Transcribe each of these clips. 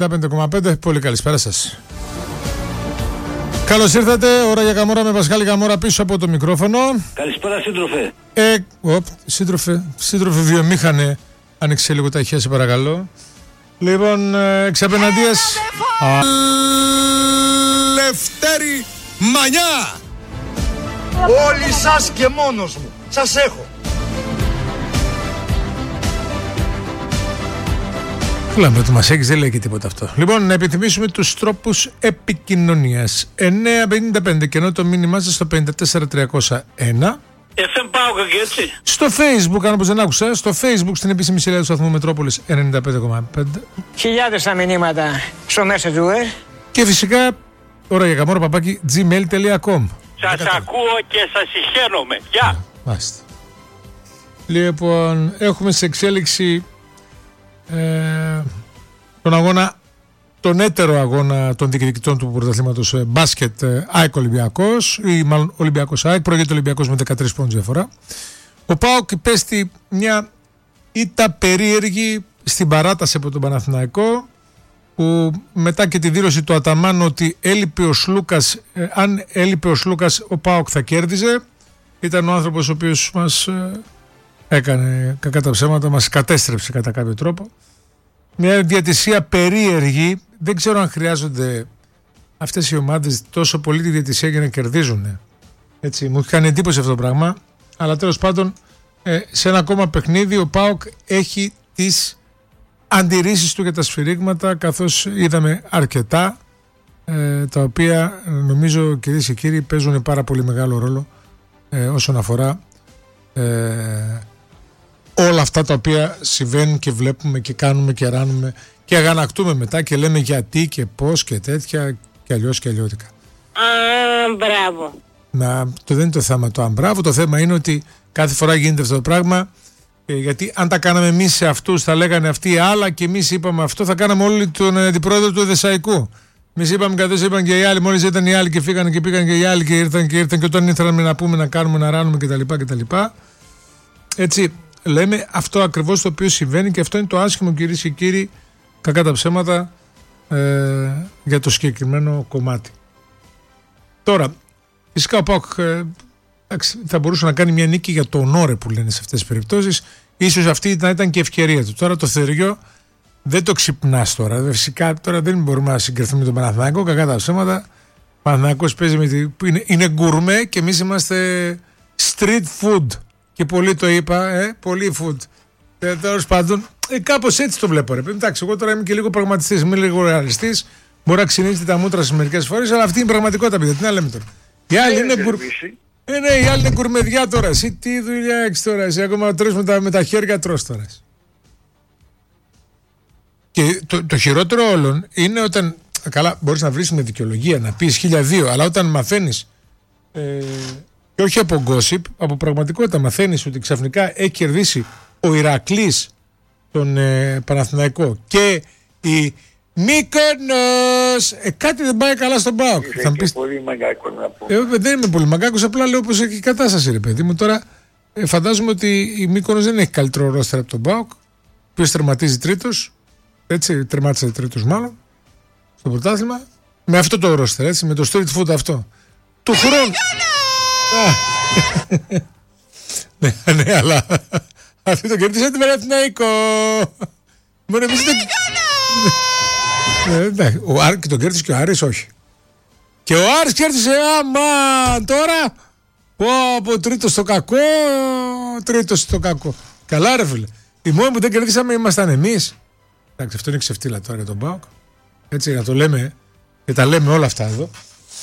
5,5. Πολύ καλησπέρα σας. Καλώς ήρθατε. Ώρα για Καμόρα με Πασχάλη Καμόρα πίσω από το μικρόφωνο. Καλησπέρα, σύντροφε. Σύντροφε βιομήχανε, άνοιξε λίγο τα ηχεία, σε παρακαλώ. Λοιπόν, εξ απέναντίας Λευτέρη Μανιά. Όλοι σας και μόνος μου. Σας έχω. Λάμπε, το μας έχεις, δεν λέει και τίποτα αυτό. Λοιπόν, να επιθυμίσουμε τους τρόπους επικοινωνίας. 955 και ενώ το μήνυμά σας στο 54301. FM πάω και έτσι. Στο Facebook, αν όπως δεν άκουσα, στο Facebook στην επίσημη σελίδα του σταθμού Μετρόπολης 95,5. Χιλιάδες τα μηνύματα στο Messenger. Και φυσικά, ώρα για Καμόρα gmail.com. Σας ακούω και σας συγχαίρομαι. Γεια. Μάλιστα. Λοιπόν, έχουμε σε εξέλιξη τον αγώνα, τον έτερο αγώνα των διεκδικητών του πρωταθλήματος μπάσκετ ΑΕΚ Ολυμπιακός, ή μάλλον Ολυμπιακός ΑΕΚ, προηγείται Ολυμπιακός με 13 πόντους διαφορά. Ο ΠΑΟΚ υπέστη μια ήττα περίεργη στην παράταση από τον Παναθηναϊκό, που μετά και τη δήλωση του Αταμάν ότι έλειπε ο Σλούκας, αν έλειπε ο Σλούκας ο ΠΑΟΚ θα κέρδιζε. Ήταν ο άνθρωπος ο οποίος μας έκανε κακά τα ψέματα, μας κατέστρεψε κατά κάποιο τρόπο. Μια διατησία περίεργη. Δεν ξέρω αν χρειάζονται αυτές οι ομάδες τόσο πολύ τη διατησία για να κερδίζουν. Έτσι, μου έχει κάνει εντύπωση αυτό το πράγμα. Αλλά τέλος πάντων, σε ένα ακόμα παιχνίδι ο ΠΑΟΚ έχει τις αντιρρήσεις του για τα σφυρίγματα, καθώς είδαμε αρκετά, τα οποία νομίζω, κυρίες και κύριοι, παίζουν πάρα πολύ μεγάλο ρόλο όσον αφορά όλα αυτά τα οποία συμβαίνουν και βλέπουμε και κάνουμε και ράνουμε και αγανακτούμε μετά και λέμε γιατί και πώς και τέτοια και αλλιώς και αλλιώτικα. Μπράβο. Δεν είναι το θέμα το μπράβο, το θέμα είναι ότι κάθε φορά γίνεται αυτό το πράγμα, γιατί αν τα κάναμε εμείς σε αυτούς θα λέγανε αυτοί άλλα και εμείς είπαμε αυτό, θα κάναμε όλοι τον αντιπρόεδρο του Εδεσσαϊκού. Εμείς είπαμε καθώς είπαν και οι άλλοι, μόλις ήταν οι άλλοι και φύγανε και πήγαν και οι άλλοι και ήρθαν και όταν ήθελαμε να πούμε, να κάνουμε, να ράνουμε κτλ. Έτσι λέμε αυτό ακριβώς το οποίο συμβαίνει, και αυτό είναι το άσχημο, κυρίες και κύριοι, κακά τα ψέματα, για το συγκεκριμένο κομμάτι. Τώρα, φυσικά ο ΠΑΟΚ θα μπορούσε να κάνει μια νίκη για το ονόρε που λένε σε αυτές τις περιπτώσεις. Ίσως αυτή να ήταν και ευκαιρία του. Τώρα το Θεριό δεν το ξυπνάς τώρα. Φυσικά τώρα δεν μπορούμε να συγκριθούμε με τον Παναθηναϊκό, κακά τα ψέματα. Ο Παναθηναϊκός παίζει είναι γκουρμέ και εμείς είμαστε street food. Και πολύ το είπα, πολύ food. Τέλος πάντων, κάπως έτσι το βλέπω. Εντάξει, εγώ τώρα είμαι και λίγο πραγματιστής, είμαι λίγο ρεαλιστής. Μπορεί να ξυνίζετε τα μούτρα σας μερικές φορές, αλλά αυτή είναι η πραγματικότητα, παιδιά. Τι να λέμε τώρα. Οι άλλοι είναι οι άλλοι είναι κουρμεδιά τώρα. Εσύ τι δουλειά έχεις τώρα. Εσύ ακόμα τρως με τα χέρια τρως τώρα. Και το χειρότερο όλων είναι όταν. Καλά, μπορείς να βρεις με δικαιολογία να πεις 1002, αλλά όταν μαθαίνεις. Και όχι από gossip, από πραγματικότητα μαθαίνεις ότι ξαφνικά έχει κερδίσει ο Ηρακλής τον Παναθηναϊκό και η Μύκονος, κάτι δεν πάει καλά στον ΠΑΟΚ. Θα πεις πολύ μαγκάκο να πω. Δεν είμαι πολύ μαγκάκος, απλά λέω πως έχει κατάσταση, ρε παιδί μου. Τώρα φαντάζομαι ότι η Μύκονος δεν έχει καλύτερο ρόστερ από τον ΠΑΟΚ, ο οποίος τερματίζει τρίτος, έτσι, τερμάτισε τρίτος μάλλον στο πρωτάθλημα, με αυτό το ρόστερ, έτσι, με το street food αυτό του χρόνου. Ναι, αλλά αυτή το κέρδισε την Παναθηναϊκό. Μόνο εμείς ο Άρης τον κέρδισε και ο Άρης όχι. Και ο Άρης κέρδισε, αμάν, τώρα από τρίτος στο κακό. Καλά ρε φίλε. Οι μόνοι που δεν κερδίσαμε ήμασταν εμείς. Εντάξει, αυτό είναι ξεφτύλα τώρα για τον ΠΑΟΚ. Έτσι να το λέμε και τα λέμε όλα αυτά εδώ.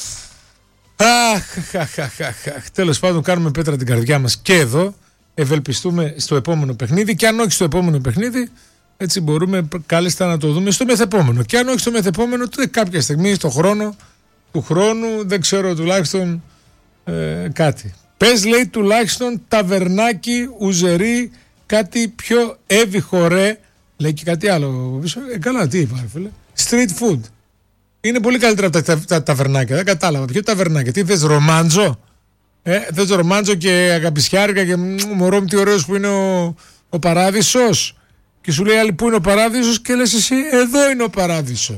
Τέλος πάντων, κάνουμε πέτρα την καρδιά μας και εδώ. Ευελπιστούμε στο επόμενο παιχνίδι, και αν όχι στο επόμενο παιχνίδι, έτσι μπορούμε κάλλιστα να το δούμε στο μεθεπόμενο. Και αν όχι στο μεθεπόμενο, κάποια στιγμή στο χρόνο του χρόνου, δεν ξέρω, τουλάχιστον κάτι. Πες, λέει, τουλάχιστον ταβερνάκι, ουζερί, κάτι πιο έβυχο ρε. Λέει και κάτι άλλο. Καλά, τι είπα, φίλε. Street food. Είναι πολύ καλύτερα από τα ταβερνάκια. Δεν κατάλαβα. Ποιο ταβερνάκια, τι θες, ρομάντζο? Θες ρομάντζο και αγαπησιάρικα και μωρό μου τι ωραίος που είναι ο παράδεισος. Και σου λέει άλλη, πού είναι ο παράδεισος, και λες εσύ, εδώ είναι ο παράδεισος.